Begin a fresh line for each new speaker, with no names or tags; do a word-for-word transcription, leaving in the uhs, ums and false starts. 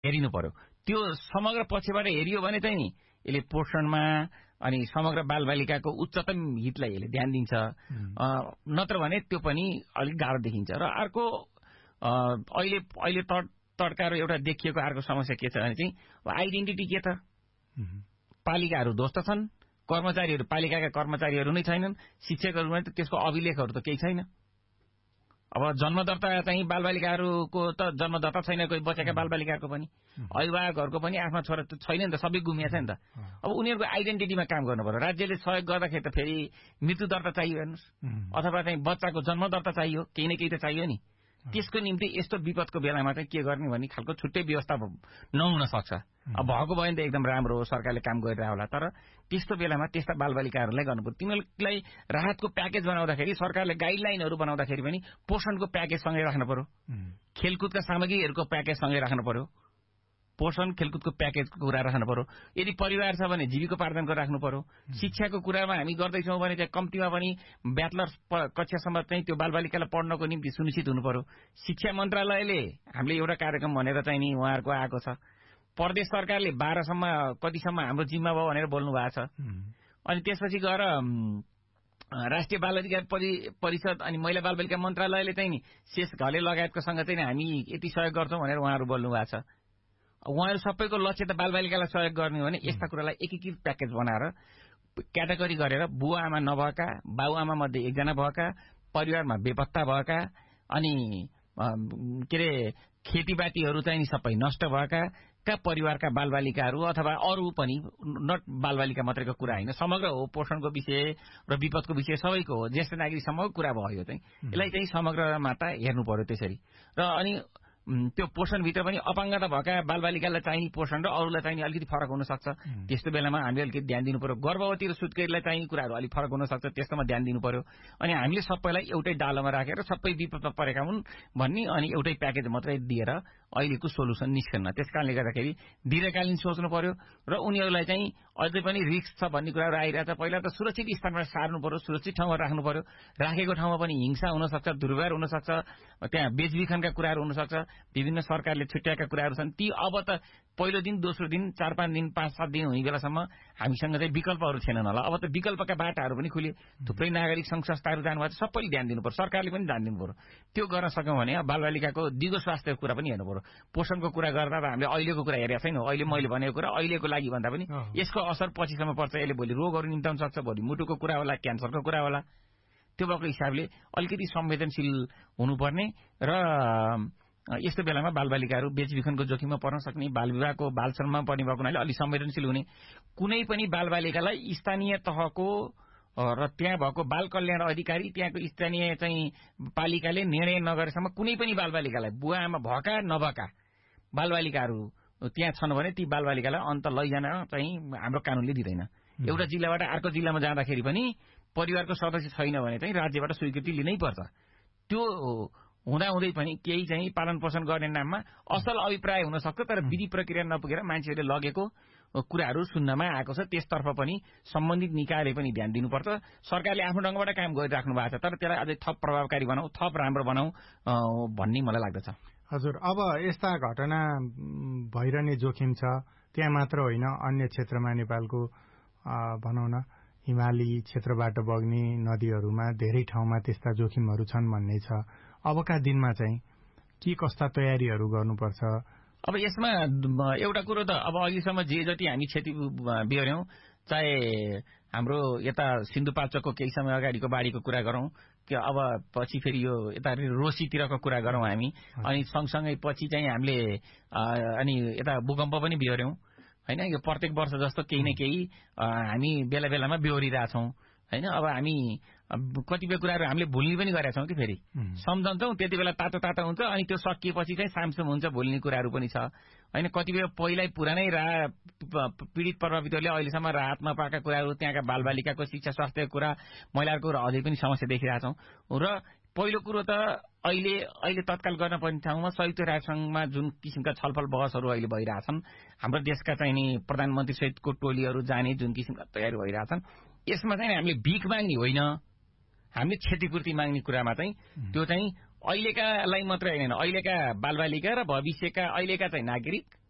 हेरिनु पर्यो। त्यो समग्र पक्षबाट हेरियो भने चाहिँ नि यसले पोषणमा अनि समग्र बालबालिकाको उच्चतम हितलाई यसले ध्यान दिन्छ, नत्र भने त्यो पनि अलिक गाह्रो देखिन्छ। र अर्को अहिले अहिले तड्कारो एउटा देखिएको अर्को समस्या के छ भने चाहिँ आइडेन्टिटी के त, पालिकाहरू ध्वस्त छन्, कर्मचारीहरू पालिकाका कर्मचारीहरू नै छैनन्, शिक्षकहरूमा त त्यसको अभिलेखहरू त केही छैन। अब जन्मदर्ता चाहिँ बालबालिकाहरूको त जन्मदर्ता छैन, कोही बचेका बालबालिकाहरूको पनि, अभिभावकहरूको पनि आफ्ना छोरा छैन नि त, सबै गुमिया छ नि त। अब उनीहरूको आइडेन्टिटीमा काम गर्नु पर्यो। राज्यले सहयोग गर्दाखेरि त फेरि मृत्यु दर्ता चाहियो हेर्नुहोस्, अथवा चाहिँ बच्चाको जन्म दर्ता चाहियो, केही न केही त चाहियो नि। त्यसको निम्ति यस्तो विपदको बेलामा चाहिँ के गर्ने भन्ने खालको छुट्टै व्यवस्था नहुन सक्छ। अब भएको भयो नि त एकदम राम्रो हो, सरकारले काम गरिरह होला, तर त्यस्तो बेलामा त्यस्ता बालबालिकाहरूलाई गर्नुपर्छ। तिनीहरूलाई राहतको प्याकेज बनाउँदाखेरि सरकारले गाइडलाइनहरू बनाउँदाखेरि पनि पोषणको प्याकेज सँगै राख्नु पर्यो, खेलकुदका सामग्रीहरूको प्याकेज सँगै राख्नु पर्यो, पोषण खेलकुदको प्याकेजको कुरा राख्नु पर्यो। यदि परिवार छ भने जीविकोपार्जनको राख्नु पर्यो। शिक्षाको कुरामा हामी गर्दैछौँ भने चाहिँ कम्तीमा पनि ब्याचलर कक्षासम्म चाहिँ त्यो बालबालिकालाई पढ्नको निम्ति सुनिश्चित हुनु पर्यो। शिक्षा मन्त्रालयले हामीले एउटा कार्यक्रम भनेर चाहिँ नि उहाँहरूको आएको छ, प्रदेश सरकारले बाह्रसम्म कतिसम्म हाम्रो जिम्मा भयो भनेर बोल्नु भएको छ। अनि त्यसपछि गएर राष्ट्रिय बाल अधिकार परिषद अनि महिला बालबालिका मन्त्रालयले चाहिँ नि शेष घले लगायतकोसँग चाहिँ हामी यति सहयोग गर्छौँ भनेर उहाँहरू बोल्नु भएको छ। उहाँहरू सबैको लक्ष्य त बालबालिकालाई सहयोग गर्ने हो भने यस्ता कुरालाई एकीकृत प्याकेज बनाएर क्याटेगोरी गरेर बुवा आमा नभएका, बाबुआमा मध्ये एकजना भएका, परिवारमा बेपत्ता भएका, अनि के अरे खेतीपातीहरू चाहिँ सबै नष्ट भएका का परिवारका बालबालिकाहरू अथवा अरू पनि, नट बालबालिका मात्रैको कुरा होइन, समग्र हो, पोषणको विषय र विपदको विषय सबैको हो, ज्येष्ठ नागरिकसम्मको कुरा भयो चाहिँ। यसलाई चाहिँ समग्रमा त हेर्नु पर्यो त्यसरी। र अनि त्यो पोषणभित्र पनि अपाङ्गता भएका बालबालिकालाई चाहिने पोषण र अरूलाई चाहिने अलिकति फरक हुन सक्छ। त्यस्तो बेलामा हामीले अलिकति ध्यान दिनु पर्यो। गर्भवती र सुत्केरीलाई चाहिने कुराहरू अलिक फरक हुन सक्छ, त्यस्तोमा ध्यान दिनु पर्यो। अनि हामीले सबैलाई एउटै डालोमा राखेर सबै विपदमा परेका हुन् भन्ने अनि एउटै प्याकेज मात्रै दिएर अहिलेको सोलुसन निस्कन्न। त्यसकारणले गर्दाखेरि दीर्घकालीन सोच्नु पर्यो र उनीहरूलाई चाहिँ अझै पनि रिस्क छ भन्ने कुराहरू आइरहेछ। पहिला त सुरक्षित स्थानमा सार्नु पर्यो, सुरक्षित ठाउँमा राख्नु पर्यो। राखेको ठाउँमा पनि हिंसा हुन सक्छ, दुर्व्यवहार हुन सक्छ, त्यहाँ बेचबिखनका कुराहरू हुन सक्छ, विभिन्न सरकारले छुट्याएका कुराहरू छन्। ती अब त पहिलो दिन, दोस्रो दिन, चार पाँच दिन, पाँच सात दिन हुने बेलासम्म हामीसँग चाहिँ विकल्पहरू थिएनन् होला। अब त विकल्पका बाटाहरू पनि खुले, थुप्रै नागरिक सङ्घ संस्थाहरू जानुभएको छ, सबैले ध्यान दिनु पर्यो, सरकारले पनि ध्यान दिनु पर्यो। त्यो गर्न सक्यौँ भने बालबालिकाको दिगो स्वास्थ्यको कुरा पनि हेर्नु पर्यो। पोषणको कुरा गर्दा त हामीले अहिलेको कुरा हेरेका छैनौँ, अहिले मैले भनेको कुरा अहिलेको लागि भन्दा पनि यसको असर पछिसम्म पर्छ। यसले भोलि रोगहरू निम्ताउन सक्छ, भोलि मुटुको कुरा होला, क्यान्सरको कुरा होला। त्यो भएको हिसाबले अलिकति संवेदनशील हुनुपर्ने र यस्तो बेलामा बालबालिकाहरू बेचबिखनको जोखिममा पर्न सक्ने, बाल विवाहको बालश्रममा पर्ने भएको हुनाले अलिक संवेदनशील हुने। कुनै पनि बालबालिकालाई स्थानीय तहको र त्यहाँ भएको बाल कल्याण अधिकारी, त्यहाँको स्थानीय चाहिँ पालिकाले निर्णय नगरेसम्म कुनै पनि बालबालिकालाई, बुवा आमा भएका नभएका बालबालिकाहरू त्यहाँ छन् भने ती बालबालिकालाई अन्त लैजान चाहिँ हाम्रो कानूनले दिँदैन। एउटा जिल्लाबाट अर्को जिल्लामा जाँदाखेरि पनि परिवारको सदस्य छैन भने चाहिँ राज्यबाट स्वीकृति लिनै पर्छ। त्यो हुँदाहुँदै पनि केही चाहिँ पालन पोषण गर्ने नाममा असल अभिप्राय हुन सक्छ, तर विधि प्रक्रिया नपुगेर मान्छेहरूले लगेको कुराहरू सुन्नमा आएको छ। त्यसतर्फ पनि सम्बन्धित निकायले पनि ध्यान दिनुपर्छ। सरकारले आफ्नो ढङ्गबाट काम गरिराख्नु भएको छ, तर त्यसलाई अझै थप प्रभावकारी बनाऊ, थप राम्रो बनाऊ भन्ने मलाई लाग्दछ।
हजुर, अब यस्ता घटना भइरहने जोखिम छ, त्यहाँ मात्र होइन, अन्य क्षेत्रमा नेपालको भनौँ न हिमाली क्षेत्रबाट बग्ने नदीहरूमा धेरै ठाउँमा त्यस्ता जोखिमहरू छन् भन्ने छ। अबका दिनमा चाहिँ के कस्ता तयारीहरू गर्नुपर्छ?
अब यसमा एउटा कुरो त अब अहिलेसम्म जे जति हामी क्षति बिहोर्यौँ, चाहे हाम्रो यता सिन्धुपाल्चोकको केही समय अगाडिको बाढीको कुरा गरौँ कि अब पछि फेरि यो यता रोसीतिरको कुरा गरौँ हामी, अनि सँगसँगै पछि चाहिँ हामीले अनि यता भूकम्प पनि बिहोर्यौँ होइन। यो प्रत्येक वर्ष जस्तो केही न केही हामी बेला बेलामा बिहोरिरहेछौँ होइन। अब हामी कतिपय कुराहरू हामीले भुल्ने पनि गरेका छौँ कि फेरि सम्झन्छौँ, त्यति बेला तातो तातो हुन्छ, अनि त्यो सकिएपछि चाहिँ सामसुम हुन्छ, भुल्ने कुराहरू पनि छ होइन। कतिपय पहिल्यै पुरानै रा पीडित प्रभावितहरूले अहिलेसम्म राहतमा पाएका कुराहरू, त्यहाँका बालबालिकाको शिक्षा स्वास्थ्यको कुरा, महिलाहरूको कुरा अझै पनि समस्या देखिरहेछौँ। र पहिलो कुरो त अहिले अहिले तत्काल गर्न पर्ने ठाउँमा संयुक्त राष्ट्रसङ्घमा जुन किसिमका छलफल बहसहरू अहिले भइरहेछन्, हाम्रो देशका चाहिँ नि प्रधानमन्त्री सहितको टोलीहरू जाने जुन किसिमका तयारी भइरहेछन्, यसमा चाहिँ हामीले भिख माग्ने होइन, हामीले क्षतिपूर्ति माग्ने कुरामा चाहिँ त्यो चाहिँ अहिलेकालाई मात्रै होइन, अहिलेका बालबालिका र भविष्यका अहिलेका चाहिँ नागरिक